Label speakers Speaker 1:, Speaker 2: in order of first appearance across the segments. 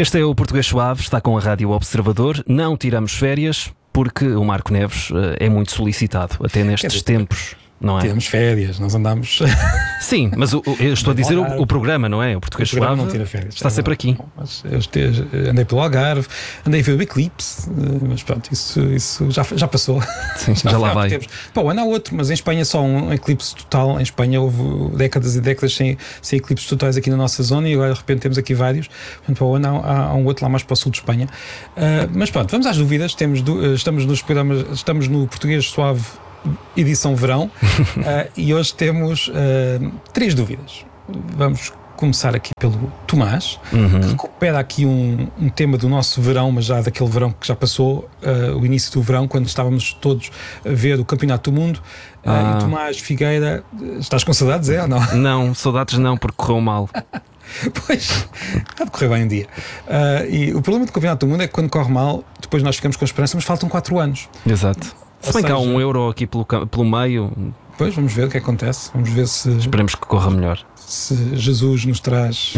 Speaker 1: Este é o Português Suave, está com a Rádio Observador. Não tiramos férias porque o Marco Neves é muito solicitado, até nestes tempos. Não é?
Speaker 2: Temos férias, nós andamos.
Speaker 1: Sim, mas eu estou a dizer o programa, não é? O Português Suave
Speaker 2: não tira férias,
Speaker 1: está sempre aqui.
Speaker 2: Mas eu andei pelo Algarve, andei a ver o eclipse, mas pronto, isso já passou.
Speaker 1: Sim, já lá vai.
Speaker 2: Para o ano há outro, mas em Espanha só um eclipse total. Em Espanha houve décadas e décadas sem eclipses totais aqui na nossa zona e agora de repente temos aqui vários. Portanto, para o ano há um outro lá mais para o sul de Espanha. Mas pronto, vamos às dúvidas. Estamos no Português Suave edição verão e hoje temos 3 dúvidas. Vamos começar aqui pelo Tomás, que recupera aqui um tema do nosso verão, mas já daquele verão que já passou, o início do verão, quando estávamos todos a ver o Campeonato do Mundo. E Tomás Figueira, estás com saudades, ou não?
Speaker 1: Não, saudades não, porque correu mal.
Speaker 2: Pois, há de correr bem um dia. E o problema do Campeonato do Mundo é que quando corre mal, depois nós ficamos com a esperança, mas faltam 4 anos.
Speaker 1: Exato. Se bem que há €1 aqui pelo meio.
Speaker 2: Pois, vamos ver o que acontece. Vamos ver se.
Speaker 1: Esperemos que corra melhor.
Speaker 2: Se Jesus nos traz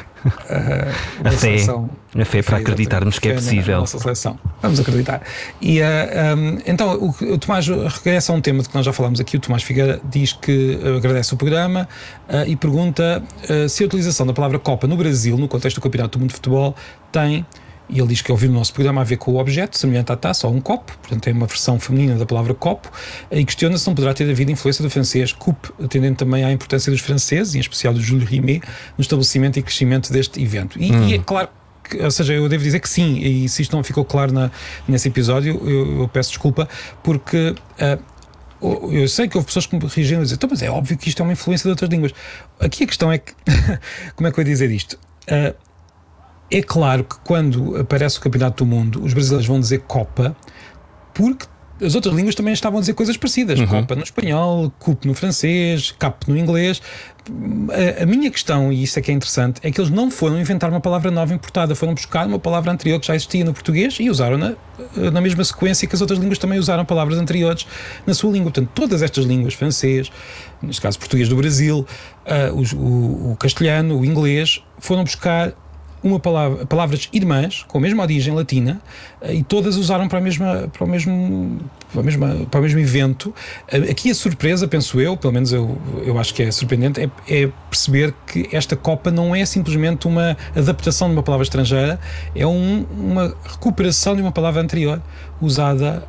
Speaker 1: a fé para acreditarmos que é possível.
Speaker 2: Nossa seleção. Vamos acreditar. E então o Tomás regressa a um tema de que nós já falámos aqui. O Tomás Figueira diz que agradece o programa e pergunta se a utilização da palavra Copa no Brasil, no contexto do Campeonato do Mundo de Futebol, tem. E ele diz que ouviu no nosso programa a ver com o objeto, semelhante à taça ou um copo, portanto é uma versão feminina da palavra copo, e questiona se não poderá ter havido influência do francês coupe, atendendo também à importância dos franceses, em especial do Jules Rimet, no estabelecimento e crescimento deste evento. E é claro, ou seja, eu devo dizer que sim, e se isto não ficou claro nesse episódio, eu peço desculpa, porque eu sei que houve pessoas que me corrigiram e dizer, mas é óbvio que isto é uma influência de outras línguas. Aqui a questão é que, como é que eu ia dizer isto? É claro que quando aparece o Campeonato do Mundo, os brasileiros vão dizer Copa, porque as outras línguas também estavam a dizer coisas parecidas. Copa no espanhol, coupe no francês, cap no inglês. A minha questão, e isso é que é interessante, é que eles não foram inventar uma palavra nova importada, foram buscar uma palavra anterior que já existia no português e usaram-na na mesma sequência que as outras línguas também usaram palavras anteriores na sua língua. Portanto, todas estas línguas, francês, neste caso português do Brasil, o castelhano, o inglês, foram buscar palavras irmãs, com a mesma origem latina, e todas usaram para o mesmo evento. Aqui a surpresa, penso eu, pelo menos eu acho que é surpreendente, é perceber que esta Copa não é simplesmente uma adaptação de uma palavra estrangeira, é uma recuperação de uma palavra anterior, usada,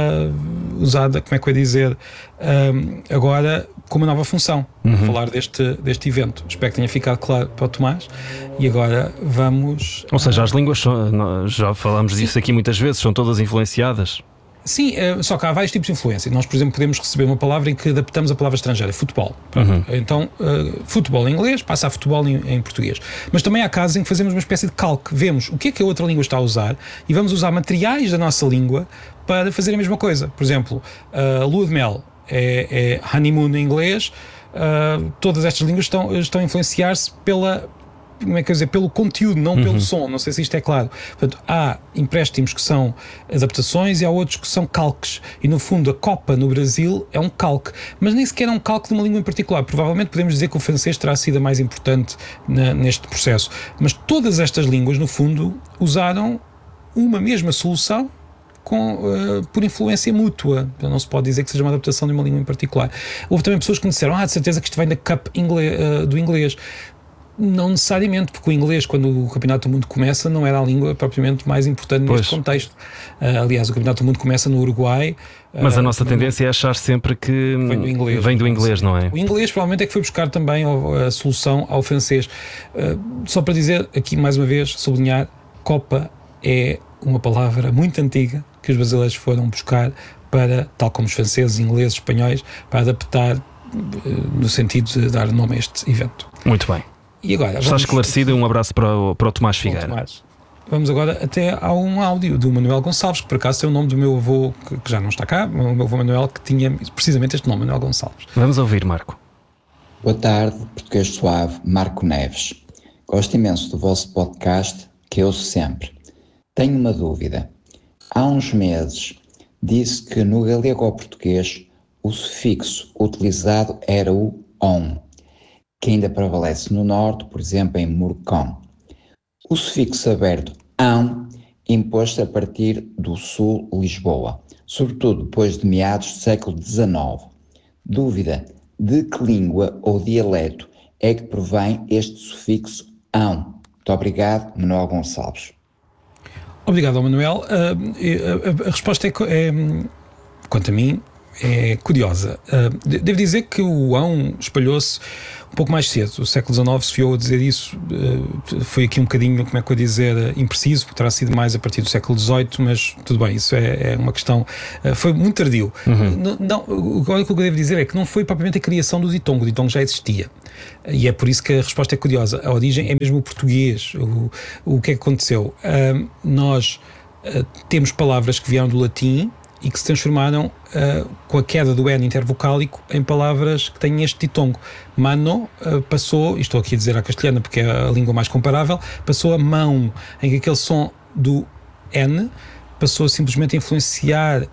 Speaker 2: como é que eu ia dizer, agora com uma nova função. Falar deste evento. Espero que tenha ficado claro para o Tomás. E agora vamos...
Speaker 1: Ou seja, as línguas, já falámos disso aqui muitas vezes, são todas influenciadas.
Speaker 2: Sim, só que há vários tipos de influência. Nós, por exemplo, podemos receber uma palavra em que adaptamos a palavra estrangeira, futebol. Então, futebol em inglês passa a futebol em português. Mas também há casos em que fazemos uma espécie de calque. Vemos o que é que a outra língua está a usar e vamos usar materiais da nossa língua para fazer a mesma coisa. Por exemplo, lua de mel é honeymoon em inglês. Todas estas línguas estão a influenciar-se pelo conteúdo, não pelo som. Não sei se isto é claro. Portanto, há empréstimos que são adaptações e há outros que são calques. E no fundo a Copa no Brasil é um calque, mas nem sequer é um calque de uma língua em particular. Provavelmente podemos dizer que o francês terá sido a mais importante neste processo. Mas todas estas línguas, no fundo, usaram uma mesma solução por influência mútua. Então, não se pode dizer que seja uma adaptação de uma língua em particular. Houve também pessoas que me disseram, de certeza que isto vem da cup do inglês. Não necessariamente, porque o inglês, quando o Campeonato do Mundo começa, não era a língua propriamente mais importante neste contexto. Aliás, o Campeonato do Mundo começa no Uruguai.
Speaker 1: Mas a nossa tendência é achar sempre que vem do inglês, não é?
Speaker 2: O inglês provavelmente é que foi buscar também a solução ao francês. Só para dizer aqui mais uma vez, sublinhar, Copa é uma palavra muito antiga que os brasileiros foram buscar para, tal como os franceses, ingleses, espanhóis, para adaptar no sentido de dar nome a este evento.
Speaker 1: Muito bem.
Speaker 2: E agora,
Speaker 1: está esclarecido. Um abraço para o Tomás Figueira.
Speaker 2: Vamos agora até a um áudio do Manuel Gonçalves, que por acaso é o nome do meu avô, que já não está cá, o meu avô Manuel, que tinha precisamente este nome, Manuel Gonçalves.
Speaker 1: Vamos ouvir, Marco.
Speaker 3: Boa tarde, Português Suave, Marco Neves. Gosto imenso do vosso podcast, que ouço sempre. Tenho uma dúvida. Há uns meses disse que no galego ao português o sufixo utilizado era o on, que ainda prevalece no norte, por exemplo em Murcão. O sufixo aberto ão imposto a partir do sul Lisboa, sobretudo depois de meados do século XIX. Dúvida: de que língua ou dialeto é que provém este sufixo ão? Muito obrigado, Manuel Gonçalves.
Speaker 2: Obrigado, Manuel. A resposta quanto a mim, é curiosa. Devo dizer que o ão espalhou-se um pouco mais cedo. O século XIX se fiou a dizer isso. Foi aqui um bocadinho, como é que eu ia dizer, impreciso, porque terá sido mais a partir do século XVIII, mas tudo bem, isso é uma questão. Foi muito tardio. O que eu devo dizer é que não foi propriamente a criação do ditongo. O ditongo já existia. E é por isso que a resposta é curiosa. A origem é mesmo o português. O que é que aconteceu? Nós temos palavras que vieram do latim e que se transformaram com a queda do N intervocálico em palavras que têm este ditongo. Mano passou, e estou aqui a dizer à castelhana porque é a língua mais comparável, passou a mão, em que aquele som do N passou simplesmente a influenciar